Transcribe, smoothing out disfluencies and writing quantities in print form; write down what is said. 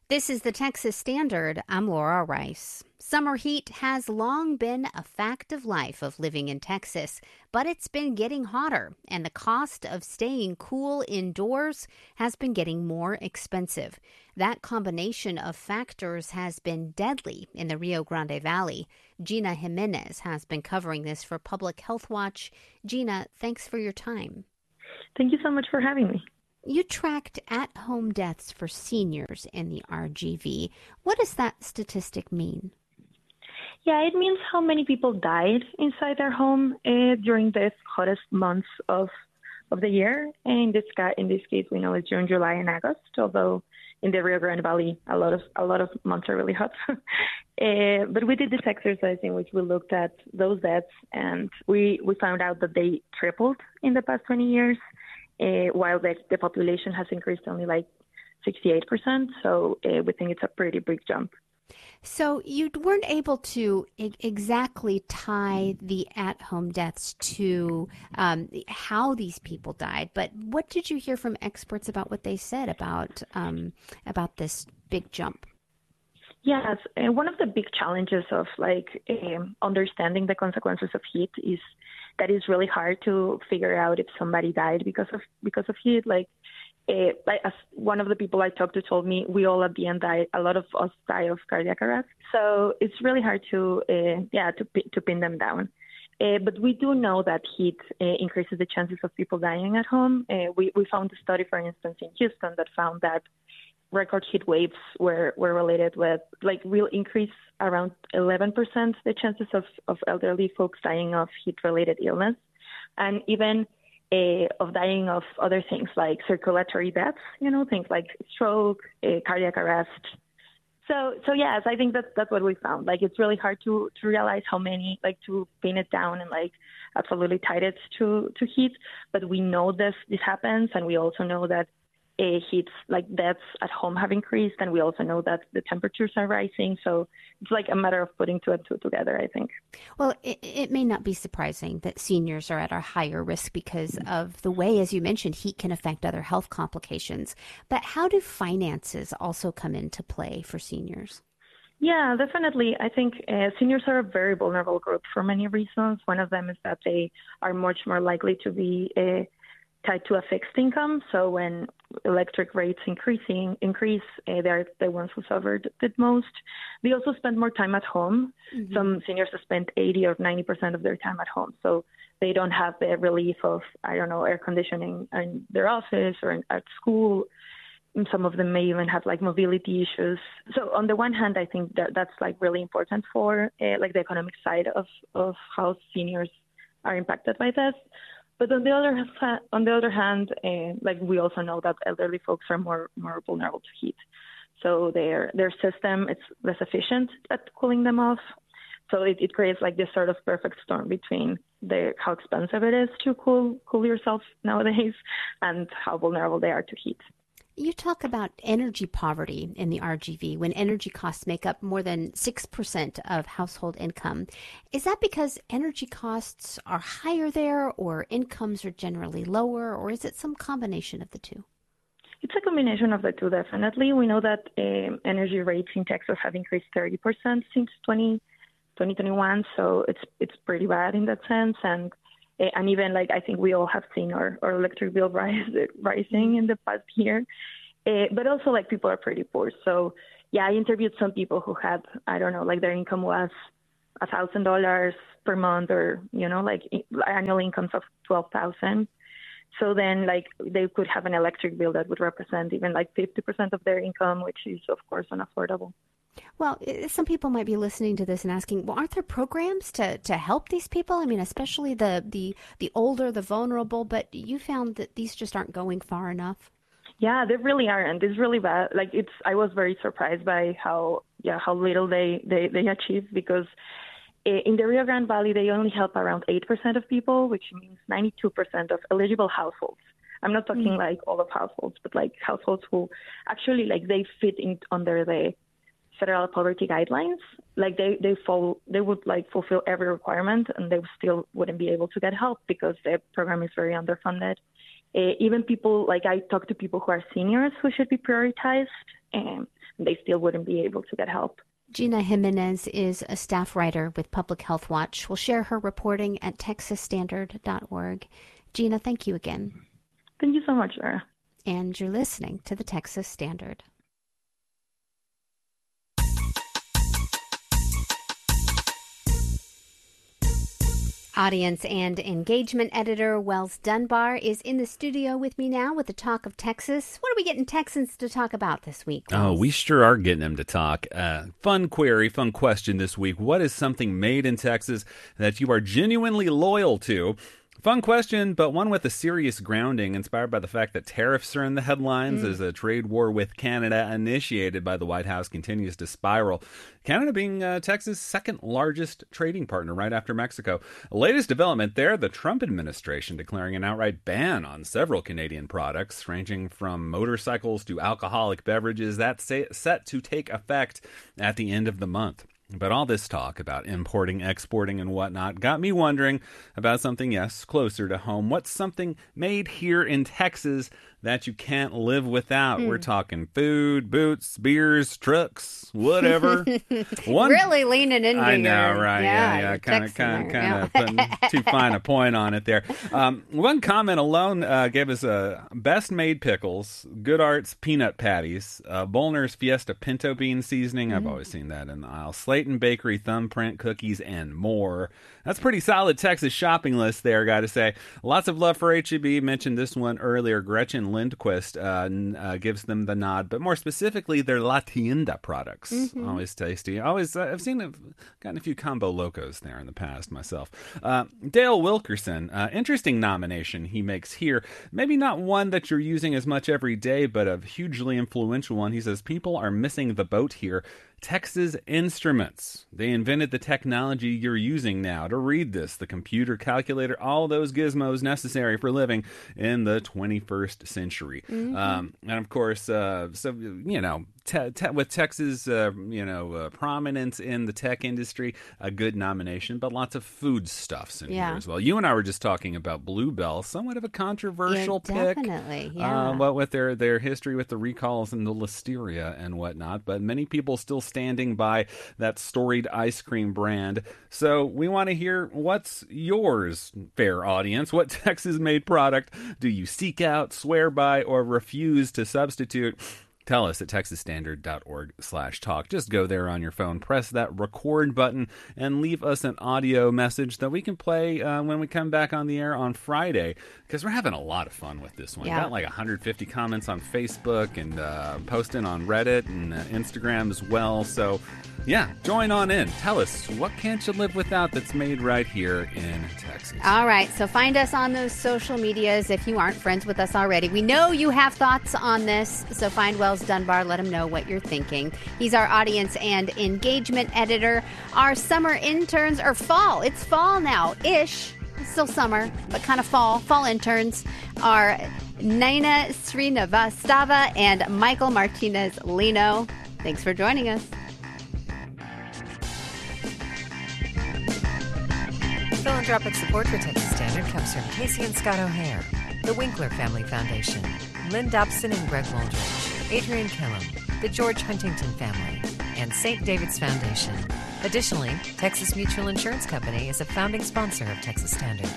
This is the Texas Standard. I'm Laura Rice. Summer heat has long been a fact of life of living in Texas, but it's been getting hotter, and the cost of staying cool indoors has been getting more expensive. That combination of factors has been deadly in the Rio Grande Valley. Gina Jimenez has been covering this for Public Health Watch. Gina, thanks for your time. Thank you so much for having me. You tracked at-home deaths for seniors in the RGV. What does that statistic mean? Yeah, it means how many people died inside their home during the hottest months of the year. And in this case, we know it's June, July, and August. Although in the Rio Grande Valley, a lot of months are really hot. But we did this exercise in which we looked at those deaths, and we found out that they tripled in the past 20 years. While the population has increased only like 68%. So we think it's a pretty big jump. So you weren't able to exactly tie the at-home deaths to how these people died, but what did you hear from experts about what they said about this big jump? Yes, and one of the big challenges of understanding the consequences of heat is that it's really hard to figure out if somebody died because of heat. As one of the people I talked to told me, we all at the end die. A lot of us die of cardiac arrest. So it's really hard to pin them down. But we do know that heat increases the chances of people dying at home. We found a study, for instance, in Houston that found that record heat waves were related with real increase around 11% the chances of elderly folks dying of heat-related illness, and even of dying of other things like circulatory deaths, things like stroke, cardiac arrest. So yes, I think that's what we found. It's really hard to realize how many, to pin it down and absolutely tie it to heat. But we know this happens, and we also know that heats deaths at home have increased, and we also know that the temperatures are rising. So it's a matter of putting two and two together, I think. Well, it may not be surprising that seniors are at a higher risk because of the way, as you mentioned, heat can affect other health complications. But how do finances also come into play for seniors? Yeah, definitely. I think seniors are a very vulnerable group for many reasons. One of them is that they are much more likely to be tied to a fixed income. So when electric rates increase, they're the ones who suffered the most. They also spend more time at home. Mm-hmm. Some seniors spend 80 or 90% of their time at home. So they don't have the relief of, air conditioning in their office or at school. And some of them may even have mobility issues. So on the one hand, I think that's really important for the economic side of how seniors are impacted by this. But on the other hand, we also know that elderly folks are more vulnerable to heat. So their system is less efficient at cooling them off. So it creates this sort of perfect storm between how expensive it is to cool yourself nowadays and how vulnerable they are to heat. You talk about energy poverty in the RGV when energy costs make up more than 6% of household income. Is that because energy costs are higher there, or incomes are generally lower, or is it some combination of the two? It's a combination of the two, definitely. We know that energy rates in Texas have increased 30% since 2021, so it's pretty bad in that sense. And even I think we all have seen our electric bill rising in the past year. But also people are pretty poor. So yeah, I interviewed some people who had, their income was $1,000 per month, or, annual incomes of $12,000. So then they could have an electric bill that would represent even 50% of their income, which is of course unaffordable. Well, some people might be listening to this and asking, well, aren't there programs to help these people? I mean, especially the older, the vulnerable, but you found that these just aren't going far enough. Yeah, they really aren't. It's really bad. I was very surprised by how little they achieve, because in the Rio Grande Valley, they only help around 8% of people, which means 92% of eligible households. I'm not talking all of households, but households who actually they fit in under the federal poverty guidelines. They would fulfill every requirement, and they still wouldn't be able to get help because the program is very underfunded. Even people, like I talk to people who are seniors who should be prioritized, and they still wouldn't be able to get help. Gina Jimenez is a staff writer with Public Health Watch. We'll share her reporting at texasstandard.org. Gina, thank you again. Thank you so much, Laura. And you're listening to the Texas Standard. Audience and engagement editor Wells Dunbar is in the studio with me now with the talk of Texas. What are we getting Texans to talk about this week, Wells? Oh, we sure are getting them to talk. Fun question this week. What is something made in Texas that you are genuinely loyal to? Fun question, but one with a serious grounding, inspired by the fact that tariffs are in the headlines as a trade war with Canada initiated by the White House continues to spiral. Canada being Texas' second largest trading partner right after Mexico. The latest development there, the Trump administration declaring an outright ban on several Canadian products, ranging from motorcycles to alcoholic beverages. That's set to take effect at the end of the month. But all this talk about importing, exporting, and whatnot got me wondering about something, yes, closer to home. What's something made here in Texas that you can't live without? We're talking food, boots, beers, trucks, whatever. Really leaning into I know, right? Yeah. Kind of putting too fine a point on it there. One comment alone gave us best made pickles, Good Arts peanut patties, Bolner's Fiesta pinto bean seasoning. I've always seen that in the aisle. Slayton Bakery thumbprint cookies and more. That's pretty solid Texas shopping list there, gotta say. Lots of love for HEB. Mentioned this one earlier. Gretchen Lindquist gives them the nod, but more specifically, their La Tienda products. Always tasty. I've gotten a few combo locos there in the past myself. Dale Wilkerson, interesting nomination he makes here. Maybe not one that you're using as much every day, but a hugely influential one. He says, people are missing the boat here. Texas Instruments. They invented the technology you're using now to read this, the computer, calculator, all those gizmos necessary for living in the 21st century. And of course, with Texas, prominence in the tech industry, a good nomination, but lots of food stuffs in here as well. You and I were just talking about Bluebell, somewhat of a controversial pick. Definitely, what with their history with the recalls and the listeria and whatnot, but many people still standing by that storied ice cream brand. So we want to hear what's yours, fair audience. What Texas-made product do you seek out, swear by, or refuse to substitute? Tell us at texasstandard.org/talk. Just go there on your phone, press that record button, and leave us an audio message that we can play when we come back on the air on Friday, because we're having a lot of fun with this one. Got like 150 comments on Facebook and posting on Reddit and Instagram as well. So, join on in. Tell us, what can't you live without that's made right here in Texas? All right, so find us on those social medias if you aren't friends with us already. We know you have thoughts on this, so find Wells Dunbar. Let him know what you're thinking. He's our audience and engagement editor. Our summer interns are fall. It's fall now-ish. It's still summer, but kind of fall. Fall interns are Nina Srinivastava and Michael Martinez-Lino. Thanks for joining us. Philanthropic support for Texas Standard comes from Casey and Scott O'Hare, the Winkler Family Foundation, Lynn Dobson and Greg Waldridge, Adrian Killam, the George Huntington Family, and St. David's Foundation. Additionally, Texas Mutual Insurance Company is a founding sponsor of Texas Standard.